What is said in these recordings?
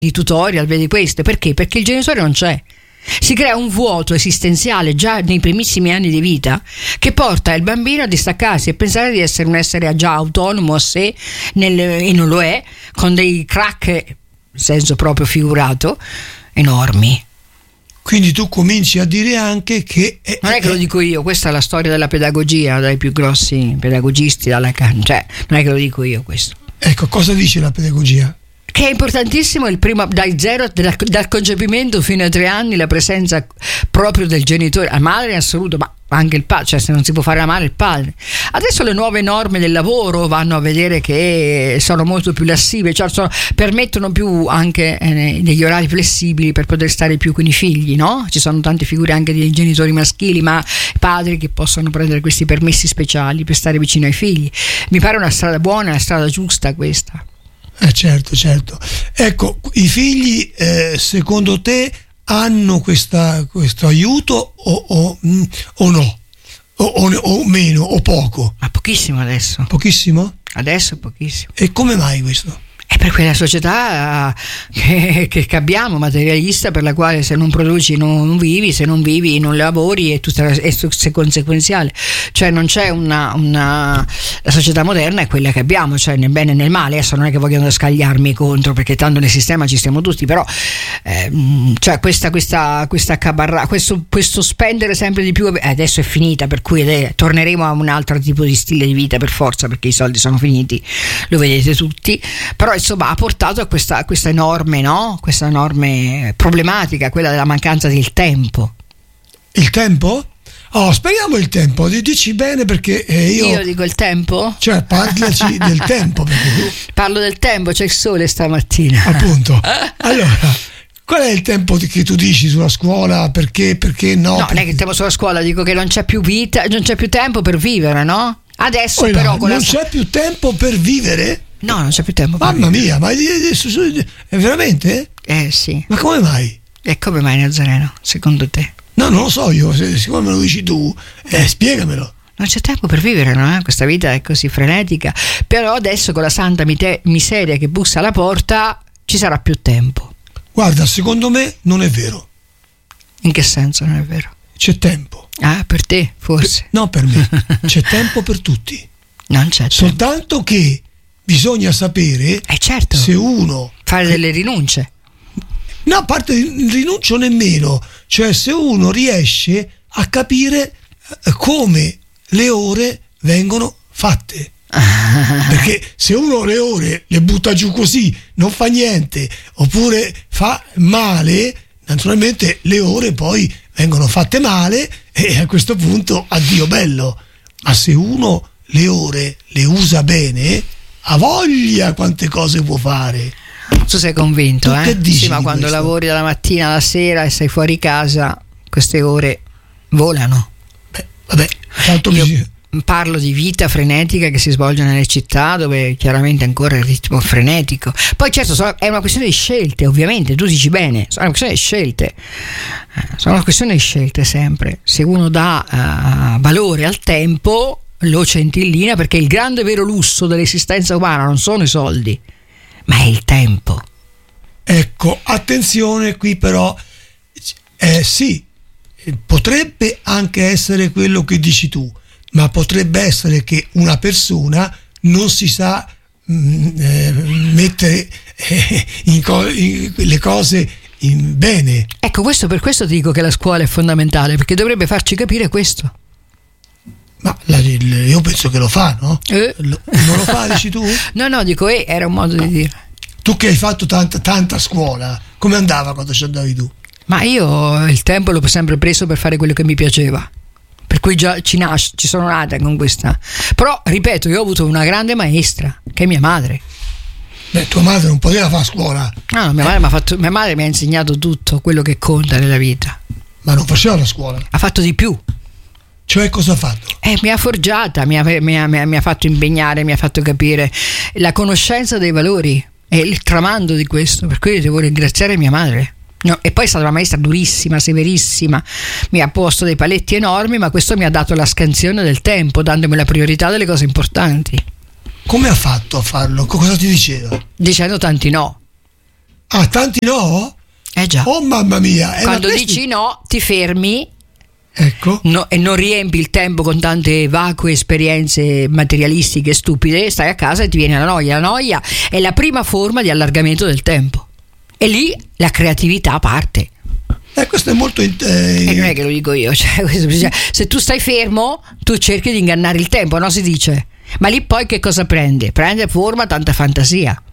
i tutorial, vedi questo. Perché? Perché il genitore non c'è. Si crea un vuoto esistenziale già nei primissimi anni di vita che porta il bambino a distaccarsi e pensare di essere un essere già autonomo a sé e non lo è, con dei crack, in senso proprio figurato, enormi. Quindi tu cominci a dire anche che non è che lo dico io, questa è la storia della pedagogia dai più grossi pedagogisti dalla cioè non è che lo dico io questo. Ecco, cosa dice la pedagogia? Che è importantissimo il primo, dal zero, dal concepimento fino ai 3 anni, la presenza proprio del genitore, la madre in assoluto, ma anche il padre, cioè se non si può fare la madre, il padre. Adesso le nuove norme del lavoro vanno a vedere che sono molto più lassive, cioè permettono più anche degli orari flessibili per poter stare più con i figli, no? Ci sono tante figure anche di genitori maschili, ma padri che possono prendere questi permessi speciali per stare vicino ai figli. Mi pare una strada buona, una strada giusta questa. Certo. Ecco, i figli secondo te hanno questo aiuto o no? O meno, o poco? Ma pochissimo adesso. Pochissimo? Adesso pochissimo. E come mai questo? È per quella società che abbiamo, materialista, per la quale se non produci non vivi, se non vivi non lavori, è conseguenziale. Cioè non c'è la società moderna è quella che abbiamo, cioè nel bene e nel male. Adesso non è che vogliono scagliarmi contro, perché tanto nel sistema ci stiamo tutti, però cioè questa cabarra, questo spendere sempre di più adesso è finita, per cui torneremo a un altro tipo di stile di vita per forza, perché i soldi sono finiti, lo vedete tutti. Però insomma ha portato a questa enorme, no? Questa enorme problematica, quella della mancanza del tempo. Il tempo? Oh, spieghiamo il tempo, dici bene, perché io dico il tempo? Cioè parlaci del tempo, perché tu... Parlo del tempo, c'è il sole stamattina. Appunto. Allora, qual è il tempo che tu dici sulla scuola? Perché no? No, non è che il tempo sulla scuola, dico che non c'è più vita, non c'è più tempo per vivere, no? Adesso però c'è più tempo per vivere? No, non c'è più tempo. Mamma mia, ma è veramente? Sì. Ma come mai? E come mai, Nazareno, secondo te? No, non lo so io, siccome me lo dici tu, spiegamelo. Non c'è tempo per vivere, no? Questa vita è così frenetica. Però adesso con la santa miseria che bussa alla porta ci sarà più tempo. Guarda, secondo me non è vero. In che senso non è vero? C'è tempo. Ah, per te, forse. No, per me. C'è tempo per tutti. Non c'è tempo. Soltanto che bisogna sapere certo. Se uno... Fare delle rinunce. No, a parte il rinuncio nemmeno. Cioè se uno riesce a capire come le ore vengono fatte. Perché se uno le ore le butta giù così, non fa niente, oppure fa male, naturalmente le ore poi vengono fatte male e a questo punto addio bello. Ma se uno le ore le usa bene, ha voglia quante cose può fare. Tu sei convinto, tu che dici? Sì, ma quando questo? Lavori dalla mattina alla sera e sei fuori casa, queste ore volano. Beh, vabbè, tanto io parlo di vita frenetica che si svolge nelle città, dove chiaramente ancora il ritmo frenetico. Poi certo è una questione di scelte, ovviamente, tu dici bene, sono una questione di scelte. Sono una questione di scelte sempre. Se uno dà valore al tempo, lo centillina, perché il grande vero lusso dell'esistenza umana non sono i soldi, ma è il tempo. Ecco, attenzione qui però, sì, potrebbe anche essere quello che dici tu, ma potrebbe essere che una persona non si sa mettere le cose in bene. Ecco, per questo ti dico che la scuola è fondamentale, perché dovrebbe farci capire questo. Ma io penso che lo fa, no? Non lo fa, dici tu? No, dico era un modo di dire. Tu che hai fatto tanta scuola, come andava quando ci andavi tu? Ma io il tempo l'ho sempre preso per fare quello che mi piaceva, per cui già ci sono nata con questa. Però, ripeto, io ho avuto una grande maestra, che è mia madre. Beh, tua madre non poteva fare scuola. No, mia madre mi ha insegnato tutto quello che conta nella vita. Ma non faceva la scuola? Ha fatto di più. Cioè cosa ha fatto? Mi ha forgiata, mi ha fatto impegnare, mi ha fatto capire la conoscenza dei valori e il tramando di questo, per cui devo ringraziare mia madre. No, e poi è stata una maestra durissima, severissima, mi ha posto dei paletti enormi, ma questo mi ha dato la scansione del tempo, dandomi la priorità delle cose importanti. Come ha fatto a farlo? Cosa ti diceva? Dicendo tanti no. Ah, tanti no? Già. Oh mamma mia. Quando dici no, ti fermi. Ecco. No, e non riempi il tempo con tante vacue esperienze materialistiche stupide, stai a casa e ti viene la noia. La noia è la prima forma di allargamento del tempo. E lì la creatività parte. Questo è molto E non è che lo dico io, se tu stai fermo, tu cerchi di ingannare il tempo, no? Si dice. Ma lì poi che cosa prende? Prende forma tanta fantasia.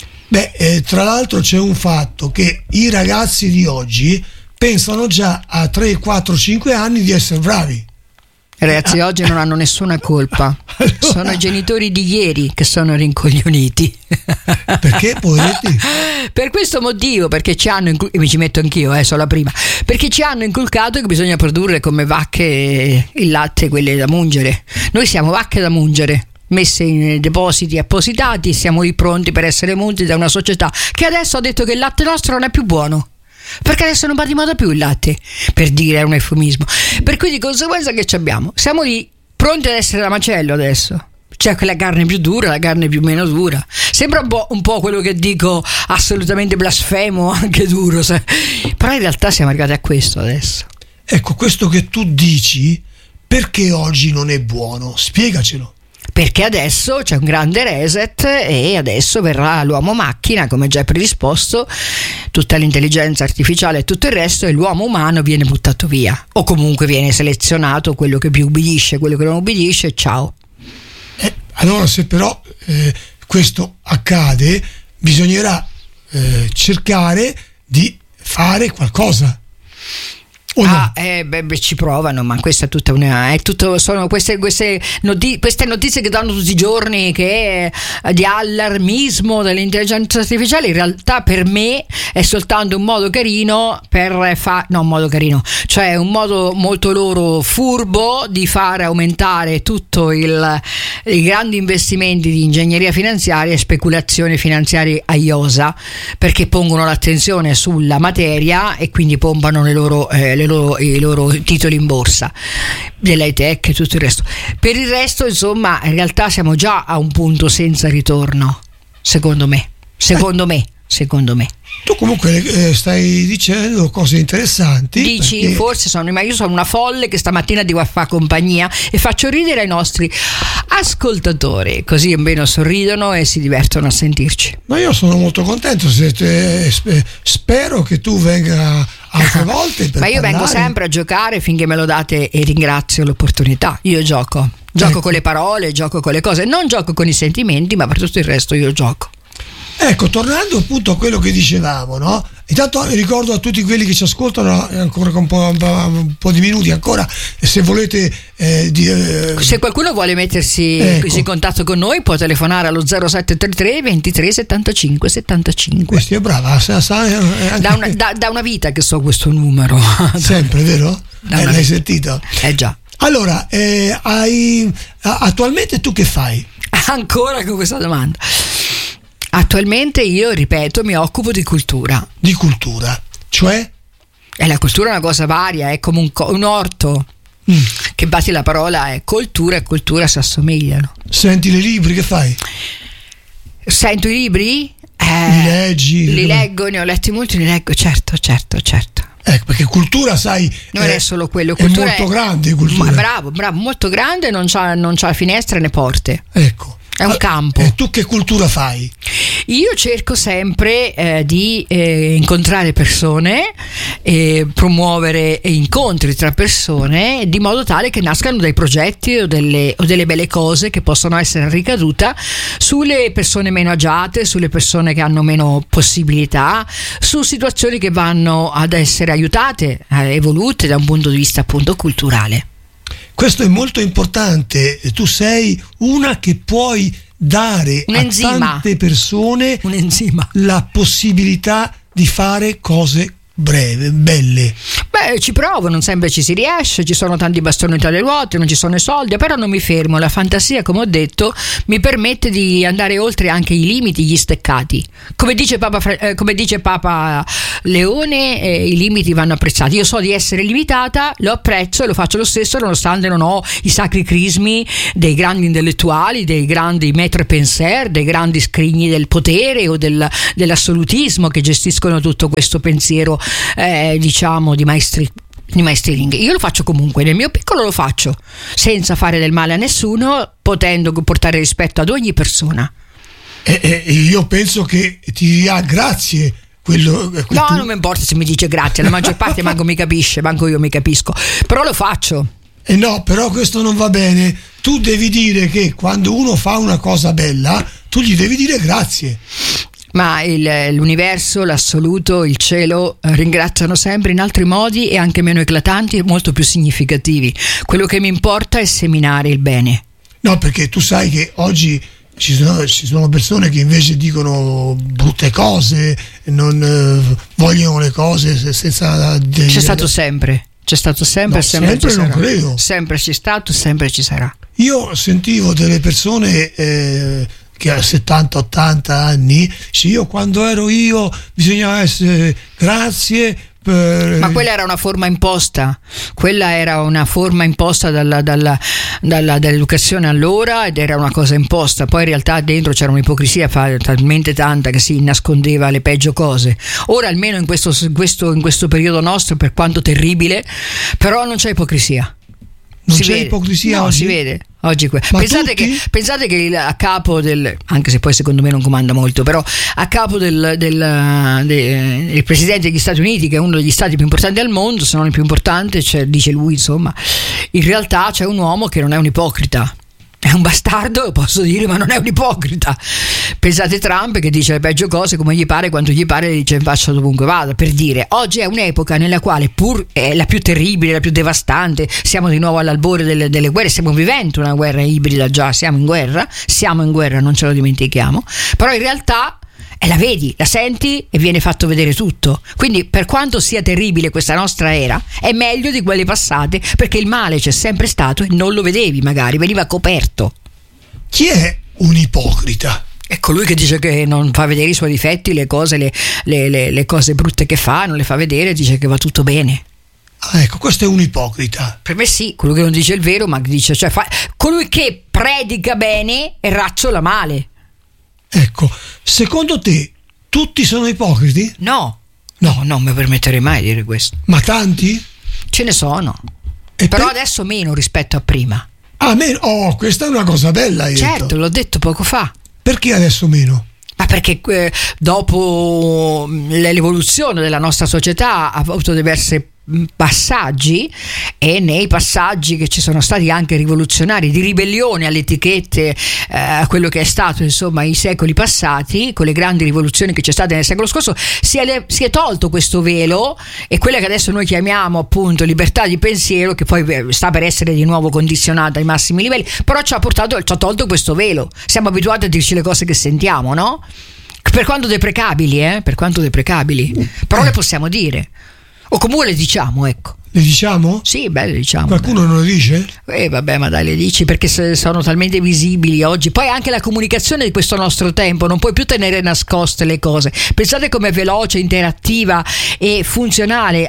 Tra l'altro c'è un fatto che i ragazzi di oggi pensano già a 3, 4, 5 anni di essere bravi. I ragazzi oggi non hanno nessuna colpa. Allora, sono i genitori di ieri che sono rincoglioniti. Perché poveretti? Per questo motivo, perché ci hanno e mi ci metto anch'io, sono la prima, perché ci hanno inculcato che bisogna produrre come vacche il latte, quelle da mungere. Noi siamo vacche da mungere, messe in depositi appositati, siamo lì pronti per essere munti da una società che adesso ha detto che il latte nostro non è più buono, perché adesso non va di moda più il latte, per dire, è un eufemismo. Per cui di conseguenza che ci abbiamo? Siamo lì pronti ad essere da macello adesso. C'è quella carne più dura, la carne più meno dura. Sembra un po' quello che dico, assolutamente blasfemo, anche duro, però in realtà siamo arrivati a questo adesso. Ecco, questo che tu dici, perché oggi non è buono? Spiegacelo. Perché adesso c'è un grande reset e adesso verrà l'uomo macchina, come già è predisposto, tutta l'intelligenza artificiale e tutto il resto, e l'uomo umano viene buttato via, o comunque viene selezionato quello che più ubbidisce, quello che non ubbidisce, ciao. Allora, se però questo accade, bisognerà cercare di fare qualcosa. No? Ci provano, ma questa è tutta sono queste notizie che danno tutti i giorni, che è di allarmismo dell'intelligenza artificiale. In realtà per me è soltanto un modo carino cioè un modo molto loro furbo di fare aumentare tutto i grandi investimenti di ingegneria finanziaria e speculazione finanziaria a iosa, perché pongono l'attenzione sulla materia e quindi pompano i loro titoli in borsa dell'high tech e tutto il resto. Per il resto, insomma, in realtà siamo già a un punto senza ritorno, secondo me. Tu comunque stai dicendo cose interessanti. Dici, perché... forse ma io sono una folle che stamattina devo fare compagnia e faccio ridere ai nostri ascoltatori, così almeno sorridono e si divertono a sentirci. Ma io sono molto contento, spero che tu venga altre volte per ma io vengo sempre a giocare finché me lo date e ringrazio l'opportunità. Io gioco Ecco. Con le parole, gioco con le cose, non gioco con i sentimenti, ma per tutto il resto io gioco. Ecco, tornando appunto a quello che dicevamo, no? Intanto ricordo a tutti quelli che ci ascoltano ancora con un po' di minuti ancora, se volete se qualcuno vuole mettersi in contatto con noi può telefonare allo 0733 23 75 75. Questo è brava, da una vita che so questo numero. Sempre, vero? L'hai sentito? Già. Allora, attualmente tu che fai? Ancora con questa domanda. Attualmente io, ripeto, mi occupo di cultura. Di cultura? Cioè? La cultura è una cosa varia, è come un orto. Che batti la parola, è cultura e cultura si assomigliano. Senti i libri, che fai? Sento i libri? Li leggi? Li leggo, ne ho letti molti, li leggo, certo. Perché cultura, sai, non è solo quello, cultura è molto grande, cultura. Bravo, molto grande, non c'ha finestre né porte. Ecco. È un campo. E tu che cultura fai? Io cerco sempre di incontrare persone, promuovere incontri tra persone, di modo tale che nascano dei progetti o delle belle cose che possono essere ricadute sulle persone meno agiate, sulle persone che hanno meno possibilità, su situazioni che vanno ad essere aiutate, evolute da un punto di vista appunto culturale. Questo è molto importante. Tu sei una che puoi dare a tante persone la possibilità di fare cose belle. Ci provo, non sempre ci si riesce, ci sono tanti bastoni tra le ruote, non ci sono i soldi, però non mi fermo. La fantasia, come ho detto, mi permette di andare oltre anche i limiti, gli steccati. Come dice Papa leone, i limiti vanno apprezzati. Io so di essere limitata, lo apprezzo e lo faccio lo stesso, nonostante non ho i sacri crismi dei grandi intellettuali, dei grandi maître penseur, dei grandi scrigni del potere o dell'assolutismo che gestiscono tutto questo pensiero, diciamo, di maestri ringhe. Io lo faccio comunque, nel mio piccolo lo faccio, senza fare del male a nessuno, potendo portare rispetto ad ogni persona. Io penso che ti dirà grazie quello. No, non mi importa se mi dice grazie, la maggior parte manco mi capisce, manco io mi capisco, però lo faccio. No, però questo non va bene. Tu devi dire che quando uno fa una cosa bella, tu gli devi dire grazie. Ma l'universo, l'assoluto, il cielo ringraziano sempre in altri modi e anche meno eclatanti e molto più significativi. Quello che mi importa è seminare il bene. No, perché tu sai che oggi ci sono persone che invece dicono brutte cose, non vogliono le cose senza. C'è stato sempre. C'è stato sempre, no, sempre ci non sarà. Credo. Sempre c'è stato, sempre ci sarà. Io sentivo delle persone che a 70-80 anni, io quando ero io bisognava essere grazie. Ma quella era una forma imposta, dall'educazione allora, ed era una cosa imposta. Poi in realtà dentro c'era un'ipocrisia talmente tanta che si nascondeva le peggio cose. Ora almeno in questo periodo nostro, per quanto terribile, però non c'è ipocrisia. Non c'è ipocrisia oggi? Si vede oggi. Pensate che a capo anche se poi secondo me non comanda molto, però a capo del presidente degli Stati Uniti, che è uno degli stati più importanti al mondo, se non il più importante, dice lui, insomma, in realtà c'è un uomo che non è un ipocrita. È un bastardo, lo posso dire, ma non è un ipocrita. Pensate Trump, che dice le peggio cose come gli pare, quando gli pare, le dice in faccia dovunque vada. Per dire, oggi è un'epoca nella quale, pur è la più terribile, la più devastante, siamo di nuovo all'albore delle guerre, stiamo vivendo una guerra ibrida già, siamo in guerra, non ce lo dimentichiamo, però in realtà la vedi, la senti e viene fatto vedere tutto. Quindi per quanto sia terribile questa nostra era, è meglio di quelle passate, perché il male c'è sempre stato e non lo vedevi, magari veniva coperto. Chi è un ipocrita? È colui che dice che non fa vedere i suoi difetti, le cose, le cose brutte che fa, non le fa vedere, dice che va tutto bene. Ah, ecco, questo è un ipocrita. Per me sì, colui che non dice il vero, ma dice, colui che predica bene e razzola male. Ecco, secondo te tutti sono ipocriti? No, non mi permetterei mai di dire questo. Ma tanti? Ce ne sono, però adesso meno rispetto a prima. Ah, meno? Oh, questa è una cosa bella. Certo, l'ho detto poco fa. Perché adesso meno? Ma perché dopo l'evoluzione della nostra società ha avuto diverse passaggi, e nei passaggi che ci sono stati anche rivoluzionari, di ribellione alle etichette, a quello che è stato insomma i secoli passati, con le grandi rivoluzioni che c'è state nel secolo scorso, si è tolto questo velo, e quella che adesso noi chiamiamo appunto libertà di pensiero, che poi sta per essere di nuovo condizionata ai massimi livelli, però ci ha tolto questo velo. Siamo abituati a dirci le cose che sentiamo, no? Per quanto deprecabili, però le possiamo dire. O comunque le diciamo, ecco. Le diciamo? Sì, beh, le diciamo. Qualcuno non lo dice? Vabbè, ma dai, le dici perché sono talmente visibili oggi. Poi anche la comunicazione di questo nostro tempo, non puoi più tenere nascoste le cose. Pensate com'è veloce, interattiva e funzionale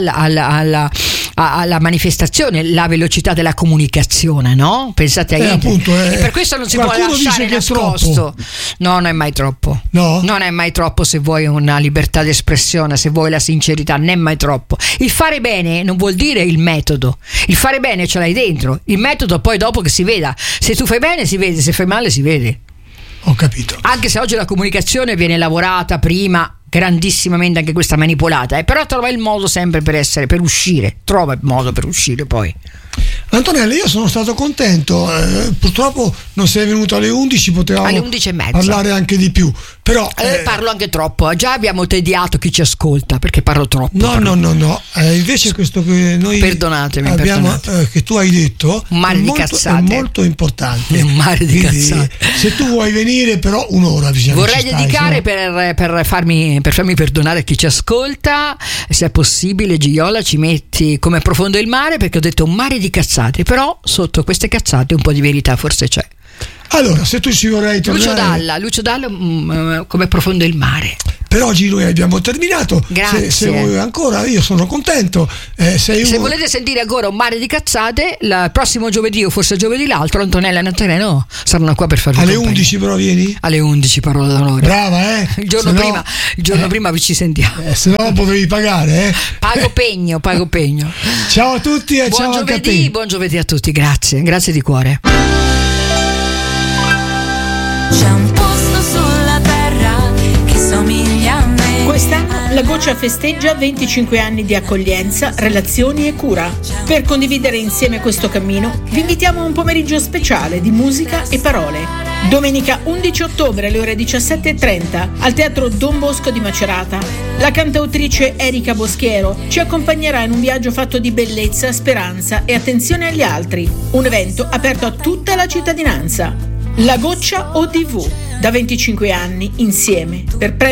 alla manifestazione la velocità della comunicazione, no? Pensate a appunto, e per questo non si può lasciare nascosto. No, non è mai troppo. No? Non è mai troppo se vuoi una libertà d'espressione, se vuoi la sincerità, non è mai troppo. Il fare bene non vuol dire il metodo. Il fare bene ce l'hai dentro. Il metodo poi dopo che si veda. Se tu fai bene si vede, se fai male si vede. Ho capito. Anche se oggi la comunicazione viene lavorata prima grandissimamente, anche questa manipolata, però trova il modo sempre per uscire. Trova il modo per uscire poi. Antonella, io sono stato contento, purtroppo non sei venuto alle 11, potevamo alle 11:30 parlare anche di più, però parlo anche troppo, già abbiamo tediato chi ci ascolta perché parlo troppo. No, invece questo che noi abbiamo che tu hai detto un mare di cazzate, è molto importante. Un mare di cazzate. Se tu vuoi venire, però un'ora vorrei dedicare per farmi perdonare chi ci ascolta, se è possibile, Gioia, ci metti come profondo il mare, perché ho detto un mare di cazzate, però sotto queste cazzate un po' di verità forse c'è. Allora, se tu ci vorrai tornare, Lucio Dalla, come profondo il mare. Per oggi noi abbiamo terminato. Grazie. Se vuoi ancora, io sono contento. Se volete sentire ancora un mare di cazzate, il prossimo giovedì o forse giovedì l'altro, Antonella e Natalino saranno qua per farvi alle compagnia. 11 però vieni? Alle 11, parola d'onore. Brava, Il giorno prima vi ci sentiamo. Se no potevi pagare, Pago pegno. Ciao a tutti e ciao anche a te. Buon giovedì a tutti, grazie di cuore. C'è un posto sulla terra che somiglia a me. Quest'anno La Goccia festeggia 25 anni di accoglienza, relazioni e cura. Per condividere insieme questo cammino, vi invitiamo a un pomeriggio speciale di musica e parole. Domenica 11 ottobre alle ore 17:30 al Teatro Don Bosco di Macerata. La cantautrice Erika Boschiero ci accompagnerà in un viaggio fatto di bellezza, speranza e attenzione agli altri. Un evento aperto a tutta la cittadinanza. La Goccia ODV, da 25 anni insieme per